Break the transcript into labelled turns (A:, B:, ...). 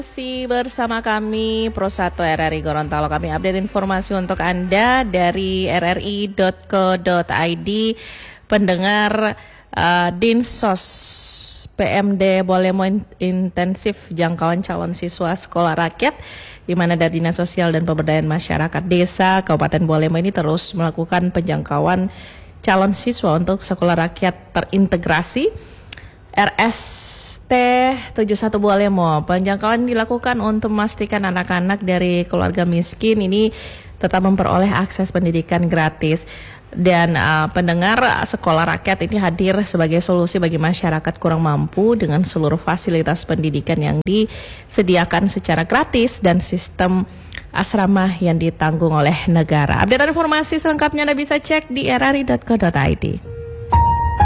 A: Masih bersama kami Pro1 RRI Gorontalo. Kami update informasi untuk Anda dari rri.co.id. Pendengar Dinsos PMD Bolemo intensif jangkauan calon siswa sekolah rakyat, di mana dari Dinas Sosial dan Pemberdayaan Masyarakat Desa Kabupaten Bolemo ini terus melakukan penjangkauan calon siswa untuk sekolah rakyat terintegrasi RST 71 Bolemo. Penjangkauan dilakukan untuk memastikan anak-anak dari keluarga miskin ini tetap memperoleh akses pendidikan gratis. Dan pendengar, sekolah rakyat ini hadir sebagai solusi bagi masyarakat kurang mampu dengan seluruh fasilitas pendidikan yang disediakan secara gratis dan sistem asrama yang ditanggung oleh negara. Update informasi selengkapnya Anda bisa cek di rri.co.id.